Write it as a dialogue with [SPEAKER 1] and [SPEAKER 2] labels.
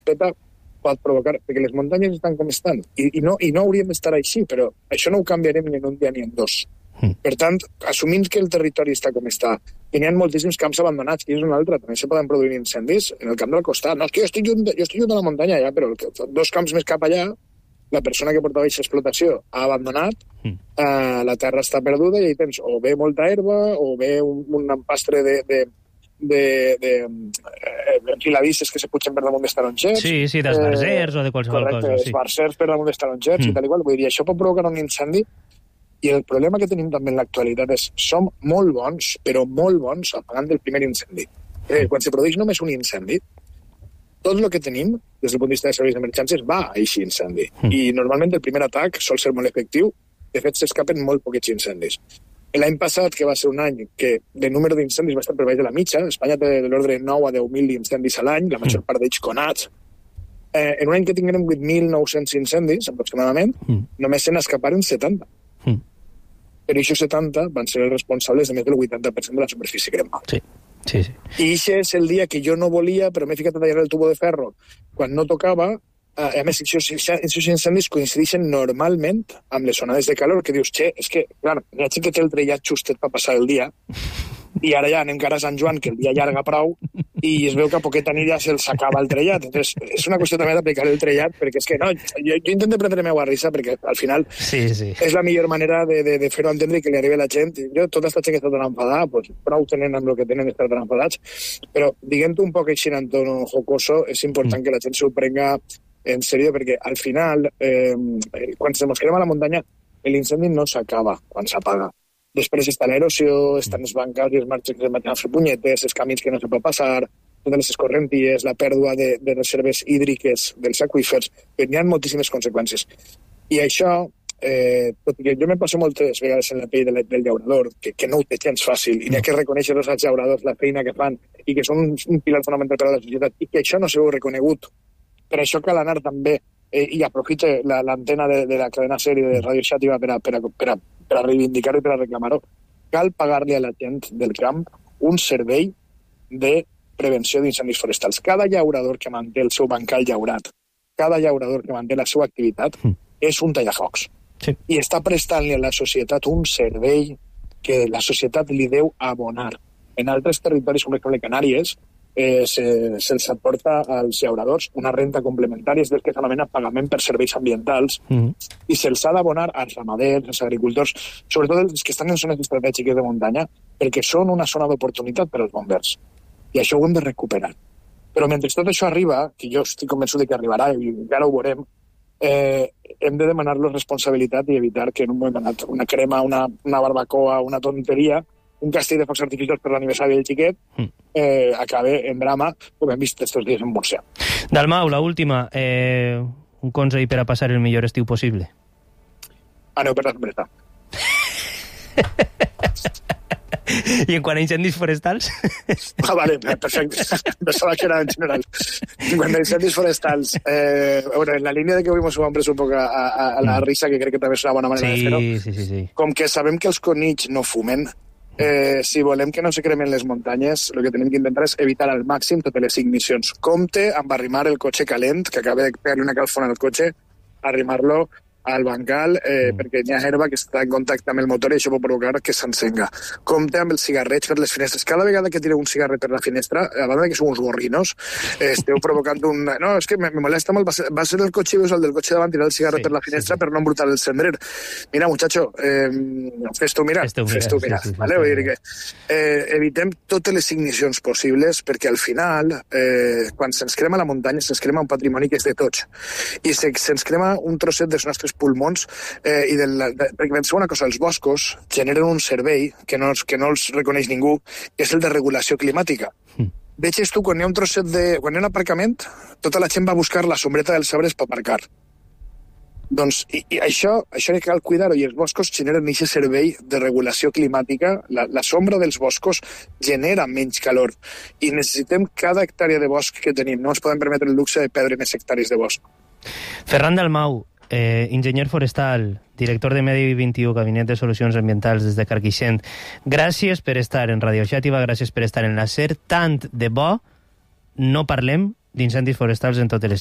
[SPEAKER 1] peta pot provocar, perquè les muntanyes estan com estan, i no hauríem d'estar així, però això no ho canviarem ni en un dia ni en dos. Per tant, assumint que el territori està com està, i n'hi ha moltíssims camps abandonats, que és un altre, també se poden produir incendis en el camp del costat. No, és que jo estic lluny de la muntanya, ja, però 2 camps més cap allà, la persona que portava aquesta explotació ha abandonat, la terra està perduda i tens o bé molta herba o bé un empastre de filadisses que se pugen per damunt dels tarongers.
[SPEAKER 2] Sí, d'esbarzers o de qualsevol cosa.
[SPEAKER 1] Correcte, esbarzers per damunt dels tarongers i tal i qual. Vull dir, això pot provocar un incendi i el problema que tenim també en l'actualitat és som molt bons, però molt bons apagant el primer incendi. Quan se produeix només un incendi, tot el que tenim, des del punt de vista de serveis d'emergències, va a aquest incendi. I normalment el primer atac sol ser molt efectiu. De fet, s'escapen molt poquets incendis. L'any passat, que va ser un any que el número d'incendis va estar per baix de la mitja, Espanya té de l'ordre de 9 a 10.000 incendis a l'any, la major part d'ells conats. En un any que tinguem 8.900 incendis, aproximadament, només se n'escaparen 70. Però aquests 70 van ser els responsables de més del 80% de la superfície cremada.
[SPEAKER 2] Sí.
[SPEAKER 1] I aquest és el dia que jo no volia, però m'he ficat a tallar el tubo de ferro quan no tocava. A més, aquests incendis coincideixen normalment amb les onades de calor, que dius, és que, clar, hi ha gent que té el trellat justet per passar el dia, i ara ja anem cara a Sant Joan, que el dia llarga prou, i es veu que a poqueta nit ja se'ls acaba el trellat. Entonces, és una qüestió també d'aplicar el trellat, perquè és que, no, jo intento prendre-me a risa, perquè al final és la millor manera de fer-ho entendre i que li arribi a la gent. Jo, tota aquesta gent que està tan enfadada, pues, prou tenen amb el que tenen estar tan enfadats, però diguem-ho un poc així en tono jocoso, és important que la gent s'ho prenga en sèrio, perquè al final, quan se mos crema la muntanya, l'incendi no s'acaba quan s'apaga. Després està l'erosió, estan els bancals i els marges que es van a fer punyetes, els camins que no se pot passar, totes les escorrenties, la pèrdua de reserves hídriques dels aqüífers, que n'hi ha moltíssimes conseqüències. I això, tot i que jo me passo moltes vegades en la pell del llaurador, que no ho té gens fàcil, i n'hi ha que reconèixer als llauradors la feina que fan, i que són un pilar fonamental per a la societat, i que això no s'ho reconegut. Per això cal anar també, i aprofite l'antena de la cadena sèrie de Radio Xàtiva per a reivindicar-ho i per a reclamar-ho, cal pagar-li a la gent del camp un servei de prevenció d'incendis forestals. Cada llaurador que manté el seu bancal llaurat, cada llaurador que manté la seva activitat, és un tallafocs.
[SPEAKER 2] Sí.
[SPEAKER 1] I està prestant-li a la societat un servei que la societat li deu abonar. En altres territoris, com per exemple Canàries, se'ls aporta als llauradors una renta complementària, és del que s'anomena pagament per serveis ambientals, i se'ls ha d'abonar als ramaders, als agricultors, sobretot els que estan en zones estratègiques de muntanya, perquè són una zona d'oportunitat per als bombers. I això ho hem de recuperar. Però mentre tot això arriba, que jo estic convençut que arribarà, i encara ho veurem, hem de demanar-los responsabilitat i evitar que en un moment donat una crema, una barbacoa, una tonteria, un castell de focs artificials per l'aniversari del xiquet, acabe en drama, com hem vist estos dies en Múrcia.
[SPEAKER 2] Dalmau, la última. Un consell per a passar el millor estiu possible.
[SPEAKER 1] Aneu per la sombreta.
[SPEAKER 2] I en quant a incendis forestals?
[SPEAKER 1] Vale, perfecte. Pensava que era en general. En quant a incendis forestals, bueno, en la línia de que avui ens ho vam prendre un poc a la risa, que crec que també és una bona manera de fer-ho.
[SPEAKER 2] Sí.
[SPEAKER 1] Com que sabem que els conills no fumen, si volem que no se cremen les muntanyes, el que tenim que intentar és evitar al màxim totes les ignicions. Compte amb arrimar el cotxe calent, que acaba de pegar-li una calfona al cotxe, arrimar-lo al bancal, perquè hi ha herba que està en contacte amb el motor i això pot provocar que s'encenga. Compte amb els cigarrets per les finestres. Cada vegada que tireu un cigarret per la finestra, a banda que som uns gorrinos, esteu provocant un... No, és que me molesta molt. Va ser el cotxe, veus el del cotxe davant, tirar el cigarret per la finestra per no embrutar el cendrer. Mira, muchacho, fes-t'ho mirar. Vale? Vull dir que evitem totes les ignicions possibles, perquè al final, quan se'ns crema la muntanya, se'ns crema un patrimoni que és de tots. I se'ns crema un trosset dels nostres pulmons, perquè penseu una cosa, els boscos generen un servei que no els reconeix ningú, que és el de regulació climàtica. Vegis tu, quan hi ha un trosset quan hi ha un aparcament, tota la gent va a buscar la sombreta dels arbres per aparcar. Doncs i això cal cuidar-ho, i els boscos generen aquest servei de regulació climàtica. La sombra dels boscos genera menys calor, i necessitem cada hectàrea de bosc que tenim. No ens podem permetre el luxe de perdre més hectàrees de bosc.
[SPEAKER 2] Ferran Dalmau, enginyer forestal, director de Medi 21, Gabinet de Solucions Ambientals des de Carquixent. Gràcies per estar en Radio Xàtiva, gràcies per estar en la SER. Tant de bo no parlem d'incendis forestals en totes les